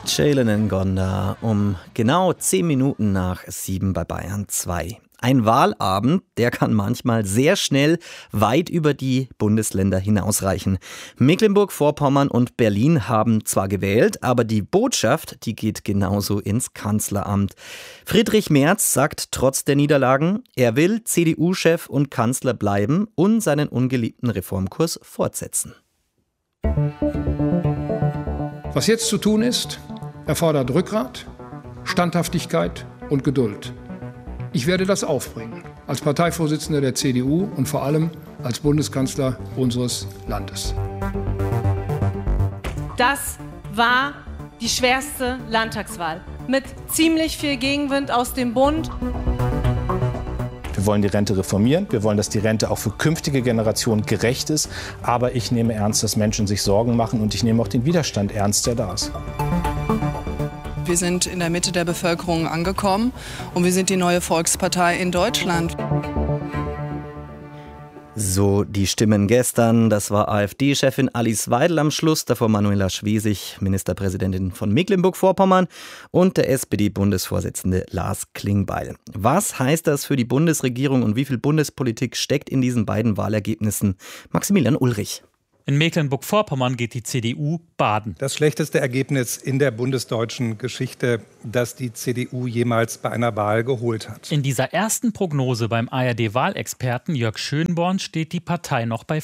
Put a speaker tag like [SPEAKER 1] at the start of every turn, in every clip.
[SPEAKER 1] Jalen Ngonda um genau 10 Minuten nach 7 bei Bayern 2. Ein Wahlabend, der kann manchmal sehr schnell weit über die Bundesländer hinausreichen. Mecklenburg-Vorpommern und Berlin haben zwar gewählt, aber die Botschaft, die geht genauso ins Kanzleramt. Friedrich Merz sagt trotz der Niederlagen, er will CDU-Chef und Kanzler bleiben und seinen ungeliebten Reformkurs fortsetzen.
[SPEAKER 2] Was jetzt zu tun ist, erfordert Rückgrat, Standhaftigkeit und Geduld. Ich werde das aufbringen, als Parteivorsitzender der CDU und vor allem als Bundeskanzler unseres Landes.
[SPEAKER 3] Das war die schwerste Landtagswahl mit ziemlich viel Gegenwind aus dem Bund.
[SPEAKER 4] Wir wollen die Rente reformieren. Wir wollen, dass die Rente auch für künftige Generationen gerecht ist. Aber ich nehme ernst, dass Menschen sich Sorgen machen und ich nehme auch den Widerstand ernst, der da ist.
[SPEAKER 5] Wir sind in der Mitte der Bevölkerung angekommen und wir sind die neue Volkspartei in Deutschland.
[SPEAKER 1] So die Stimmen gestern. Das war AfD-Chefin Alice Weidel am Schluss, davor Manuela Schwesig, Ministerpräsidentin von Mecklenburg-Vorpommern und der SPD-Bundesvorsitzende Lars Klingbeil. Was heißt das für die Bundesregierung und wie viel Bundespolitik steckt in diesen beiden Wahlergebnissen? Maximilian Ulrich.
[SPEAKER 6] In Mecklenburg-Vorpommern geht die CDU baden.
[SPEAKER 7] Das schlechteste Ergebnis in der bundesdeutschen Geschichte, das die CDU jemals bei einer Wahl geholt hat.
[SPEAKER 6] In dieser ersten Prognose beim ARD-Wahlexperten Jörg Schönborn steht die Partei noch bei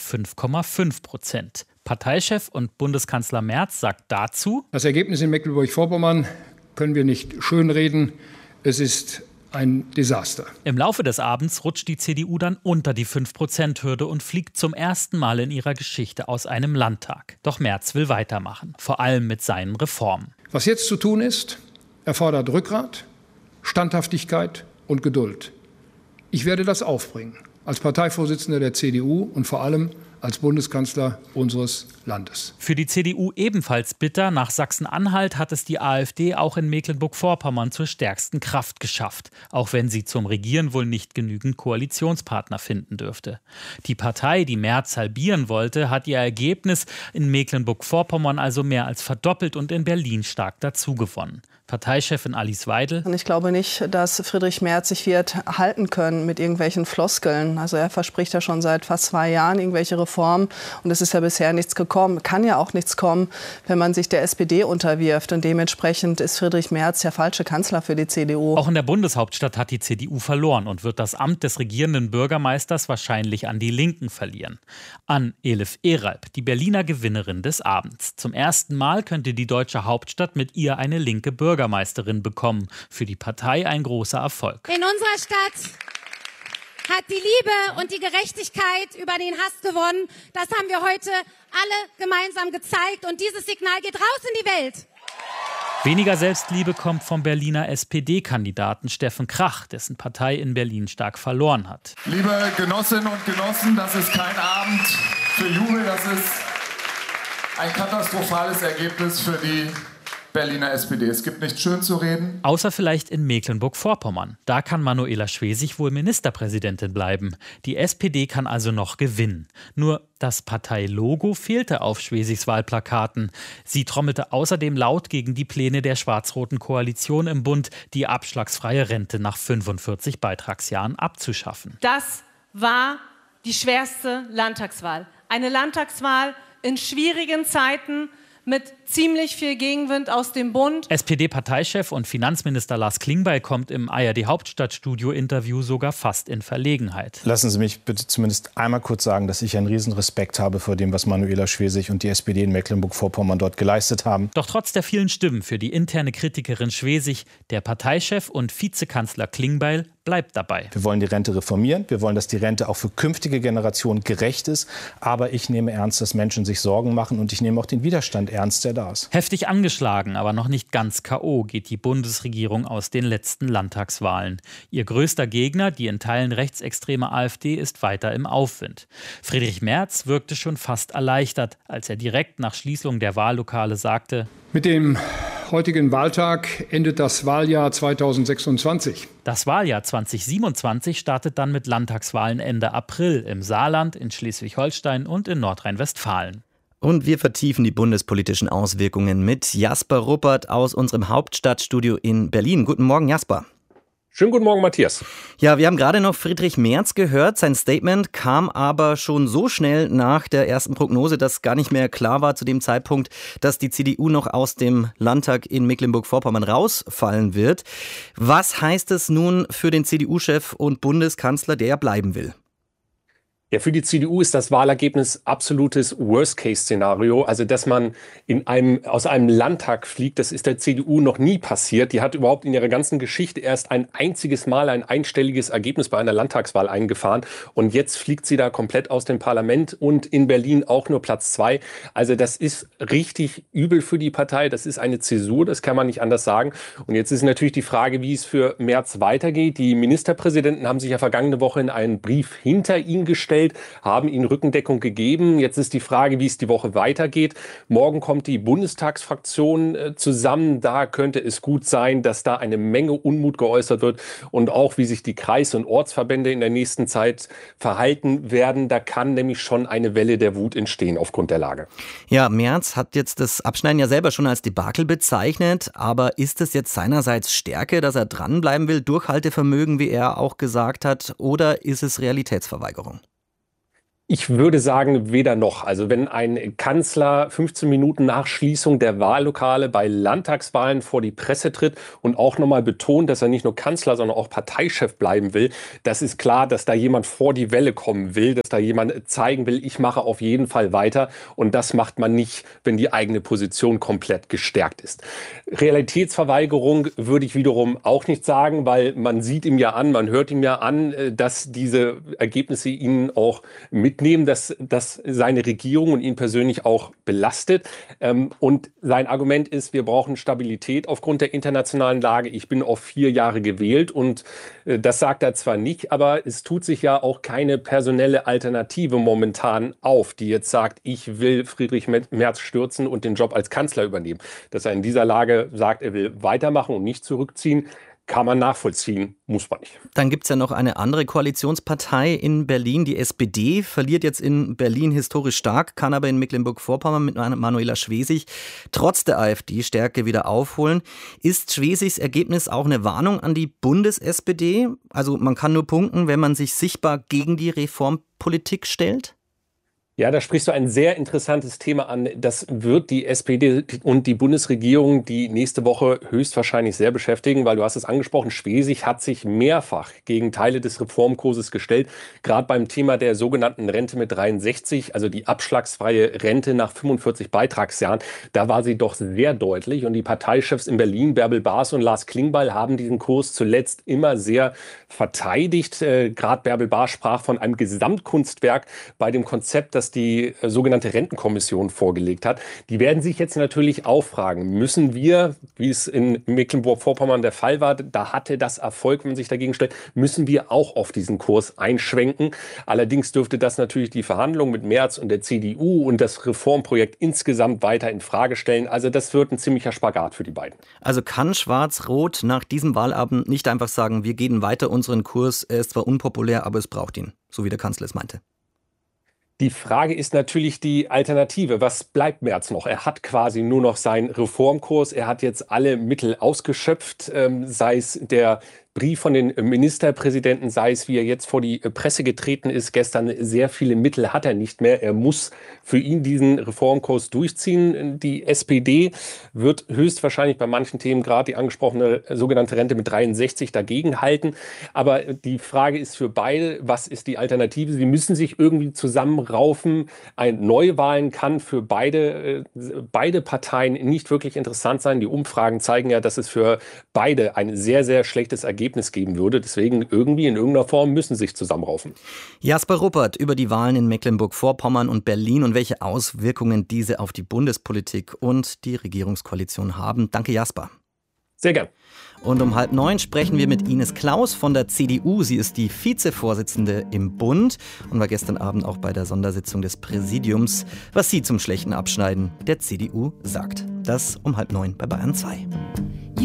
[SPEAKER 6] 5,5%. Parteichef und Bundeskanzler Merz sagt dazu:
[SPEAKER 2] Das Ergebnis in Mecklenburg-Vorpommern können wir nicht schönreden. Es ist ein Desaster.
[SPEAKER 6] Im Laufe des Abends rutscht die CDU dann unter die 5%-Hürde und fliegt zum ersten Mal in ihrer Geschichte aus einem Landtag. Doch Merz will weitermachen, vor allem mit seinen Reformen.
[SPEAKER 2] Was jetzt zu tun ist, erfordert Rückgrat, Standhaftigkeit und Geduld. Ich werde das aufbringen, als Parteivorsitzender der CDU und vor allem als Bundeskanzler unseres Landes.
[SPEAKER 6] Für die CDU ebenfalls bitter. Nach Sachsen-Anhalt hat es die AfD auch in Mecklenburg-Vorpommern zur stärksten Kraft geschafft, auch wenn sie zum Regieren wohl nicht genügend Koalitionspartner finden dürfte. Die Partei, die Merz halbieren wollte, hat ihr Ergebnis in Mecklenburg-Vorpommern also mehr als verdoppelt und in Berlin stark dazugewonnen. Parteichefin Alice Weidel.
[SPEAKER 5] Und ich glaube nicht, dass Friedrich Merz sich wird halten können mit irgendwelchen Floskeln. Also er verspricht ja schon seit fast 2 Jahren irgendwelche Reformen und es ist ja bisher nichts gekommen. Kann ja auch nichts kommen, wenn man sich der SPD unterwirft. Und dementsprechend ist Friedrich Merz der falsche Kanzler für die CDU.
[SPEAKER 6] Auch in der Bundeshauptstadt hat die CDU verloren und wird das Amt des regierenden Bürgermeisters wahrscheinlich an die Linken verlieren. An Elif Eralp, die Berliner Gewinnerin des Abends. Zum ersten Mal könnte die deutsche Hauptstadt mit ihr eine linke Bürgermeisterin bekommen. Für die Partei ein großer Erfolg.
[SPEAKER 8] In unserer Stadt hat die Liebe und die Gerechtigkeit über den Hass gewonnen. Das haben wir heute alle gemeinsam gezeigt. Und dieses Signal geht raus in die Welt.
[SPEAKER 6] Weniger Selbstliebe kommt vom Berliner SPD-Kandidaten Steffen Krach, dessen Partei in Berlin stark verloren hat.
[SPEAKER 9] Liebe Genossinnen und Genossen, das ist kein Abend für Jubel. Das ist ein katastrophales Ergebnis für die Berliner SPD. Es gibt nichts schön zu reden.
[SPEAKER 6] Außer vielleicht in Mecklenburg-Vorpommern. Da kann Manuela Schwesig wohl Ministerpräsidentin bleiben. Die SPD kann also noch gewinnen. Nur das Parteilogo fehlte auf Schwesigs Wahlplakaten. Sie trommelte außerdem laut gegen die Pläne der schwarz-roten Koalition im Bund, die abschlagsfreie Rente nach 45 Beitragsjahren abzuschaffen.
[SPEAKER 3] Das war die schwerste Landtagswahl. Eine Landtagswahl in schwierigen Zeiten mit ziemlich viel Gegenwind aus dem Bund.
[SPEAKER 6] SPD-Parteichef und Finanzminister Lars Klingbeil kommt im ARD-Hauptstadtstudio-Interview sogar fast in Verlegenheit.
[SPEAKER 4] Lassen Sie mich bitte zumindest einmal kurz sagen, dass ich einen riesen Respekt habe vor dem, was Manuela Schwesig und die SPD in Mecklenburg-Vorpommern dort geleistet haben.
[SPEAKER 6] Doch trotz der vielen Stimmen für die interne Kritikerin Schwesig, der Parteichef und Vizekanzler Klingbeil bleibt dabei.
[SPEAKER 4] Wir wollen die Rente reformieren. Wir wollen, dass die Rente auch für künftige Generationen gerecht ist. Aber ich nehme ernst, dass Menschen sich Sorgen machen und ich nehme auch den Widerstand ernst, der da ist.
[SPEAKER 6] Heftig angeschlagen, aber noch nicht ganz K.O. geht die Bundesregierung aus den letzten Landtagswahlen. Ihr größter Gegner, die in Teilen rechtsextreme AfD, ist weiter im Aufwind. Friedrich Merz wirkte schon fast erleichtert, als er direkt nach Schließung der Wahllokale sagte:
[SPEAKER 2] Mit dem heutigen Wahltag endet das Wahljahr 2026.
[SPEAKER 6] Das Wahljahr 2027 startet dann mit Landtagswahlen Ende April im Saarland, in Schleswig-Holstein und in Nordrhein-Westfalen.
[SPEAKER 1] Und wir vertiefen die bundespolitischen Auswirkungen mit Jasper Ruppert aus unserem Hauptstadtstudio in Berlin. Guten Morgen, Jasper.
[SPEAKER 10] Schönen guten Morgen, Matthias.
[SPEAKER 1] Ja, wir haben gerade noch Friedrich Merz gehört. Sein Statement kam aber schon so schnell nach der ersten Prognose, dass gar nicht mehr klar war zu dem Zeitpunkt, dass die CDU noch aus dem Landtag in Mecklenburg-Vorpommern rausfallen wird. Was heißt es nun für den CDU-Chef und Bundeskanzler, der ja bleiben will?
[SPEAKER 10] Ja, für die CDU ist das Wahlergebnis absolutes Worst-Case-Szenario. Also, dass man aus einem Landtag fliegt, das ist der CDU noch nie passiert. Die hat überhaupt in ihrer ganzen Geschichte erst ein einziges Mal ein einstelliges Ergebnis bei einer Landtagswahl eingefahren. Und jetzt fliegt sie da komplett aus dem Parlament und in Berlin auch nur Platz 2. Also, das ist richtig übel für die Partei. Das ist eine Zäsur, das kann man nicht anders sagen. Und jetzt ist natürlich die Frage, wie es für Merz weitergeht. Die Ministerpräsidenten haben sich ja vergangene Woche in einen Brief hinter ihn gestellt, haben ihnen Rückendeckung gegeben. Jetzt ist die Frage, wie es die Woche weitergeht. Morgen kommt die Bundestagsfraktion zusammen. Da könnte es gut sein, dass da eine Menge Unmut geäußert wird und auch, wie sich die Kreis- und Ortsverbände in der nächsten Zeit verhalten werden. Da kann nämlich schon eine Welle der Wut entstehen aufgrund der Lage.
[SPEAKER 1] Ja, Merz hat jetzt das Abschneiden ja selber schon als Debakel bezeichnet. Aber ist es jetzt seinerseits Stärke, dass er dranbleiben will, Durchhaltevermögen, wie er auch gesagt hat, oder ist es Realitätsverweigerung?
[SPEAKER 10] Ich würde sagen, weder noch. Also wenn ein Kanzler 15 Minuten nach Schließung der Wahllokale bei Landtagswahlen vor die Presse tritt und auch nochmal betont, dass er nicht nur Kanzler, sondern auch Parteichef bleiben will, das ist klar, dass da jemand vor die Welle kommen will, dass da jemand zeigen will, ich mache auf jeden Fall weiter. Und das macht man nicht, wenn die eigene Position komplett gestärkt ist. Realitätsverweigerung würde ich wiederum auch nicht sagen, weil man sieht ihm ja an, man hört ihm ja an, dass diese Ergebnisse ihn auch mitnehmen, dass seine Regierung und ihn persönlich auch belastet. Und sein Argument ist, wir brauchen Stabilität aufgrund der internationalen Lage. Ich bin auf 4 Jahre gewählt und das sagt er zwar nicht, aber es tut sich ja auch keine personelle Alternative momentan auf, die jetzt sagt, ich will Friedrich Merz stürzen und den Job als Kanzler übernehmen. Dass er in dieser Lage sagt, er will weitermachen und nicht zurückziehen, kann man nachvollziehen, muss man nicht.
[SPEAKER 1] Dann gibt es ja noch eine andere Koalitionspartei in Berlin, die SPD, verliert jetzt in Berlin historisch stark, kann aber in Mecklenburg-Vorpommern mit Manuela Schwesig trotz der AfD-Stärke wieder aufholen. Ist Schwesigs Ergebnis auch eine Warnung an die Bundes-SPD? Also man kann nur punkten, wenn man sich sichtbar gegen die Reformpolitik stellt?
[SPEAKER 10] Ja, da sprichst du ein sehr interessantes Thema an. Das wird die SPD und die Bundesregierung die nächste Woche höchstwahrscheinlich sehr beschäftigen, weil du hast es angesprochen, Schwesig hat sich mehrfach gegen Teile des Reformkurses gestellt, gerade beim Thema der sogenannten Rente mit 63, also die abschlagsfreie Rente nach 45 Beitragsjahren. Da war sie doch sehr deutlich und die Parteichefs in Berlin, Bärbel Baas und Lars Klingbeil, haben diesen Kurs zuletzt immer sehr verteidigt. Gerade Bärbel Baas sprach von einem Gesamtkunstwerk bei dem Konzept, das die sogenannte Rentenkommission vorgelegt hat. Die werden sich jetzt natürlich auch fragen, müssen wir, wie es in Mecklenburg-Vorpommern der Fall war, da hatte das Erfolg, wenn man sich dagegen stellt, müssen wir auch auf diesen Kurs einschwenken. Allerdings dürfte das natürlich die Verhandlungen mit Merz und der CDU und das Reformprojekt insgesamt weiter in Frage stellen. Also das wird ein ziemlicher Spagat für die beiden.
[SPEAKER 1] Also kann Schwarz-Rot nach diesem Wahlabend nicht einfach sagen, wir gehen weiter unseren Kurs, er ist zwar unpopulär, aber es braucht ihn, so wie der Kanzler es meinte.
[SPEAKER 10] Die Frage ist natürlich die Alternative. Was bleibt Merz noch? Er hat quasi nur noch seinen Reformkurs. Er hat jetzt alle Mittel ausgeschöpft, sei es der Brief von den Ministerpräsidenten, sei es, wie er jetzt vor die Presse getreten ist gestern, sehr viele Mittel hat er nicht mehr. Er muss für ihn diesen Reformkurs durchziehen. Die SPD wird höchstwahrscheinlich bei manchen Themen, gerade die angesprochene sogenannte Rente mit 63, dagegenhalten. Aber die Frage ist für beide, was ist die Alternative? Sie müssen sich irgendwie zusammenraufen. Ein Neuwahlen kann für beide Parteien nicht wirklich interessant sein. Die Umfragen zeigen ja, dass es für beide ein sehr, sehr schlechtes Ergebnis geben würde. Deswegen irgendwie in irgendeiner Form müssen sie sich zusammenraufen.
[SPEAKER 1] Jasper Ruppert über die Wahlen in Mecklenburg-Vorpommern und Berlin und welche Auswirkungen diese auf die Bundespolitik und die Regierungskoalition haben. Danke, Jasper.
[SPEAKER 10] Sehr gern.
[SPEAKER 1] Und um 8:30 sprechen wir mit Ines Claus von der CDU. Sie ist die Vizevorsitzende im Bund und war gestern Abend auch bei der Sondersitzung des Präsidiums, was sie zum schlechten Abschneiden der CDU sagt. Das um 8:30 bei Bayern 2.